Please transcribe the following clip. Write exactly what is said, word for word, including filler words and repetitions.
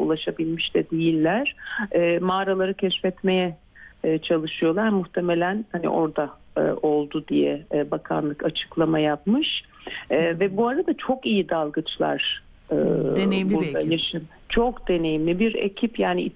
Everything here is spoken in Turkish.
ulaşabilmiş de değiller. E, mağaraları keşfetmeye e, çalışıyorlar. Muhtemelen hani orada e, oldu diye e, bakanlık açıklama yapmış. E, ve bu arada çok iyi dalgıçlar. Deneyimli bir ekip. Yaşın. Çok deneyimli bir ekip, yani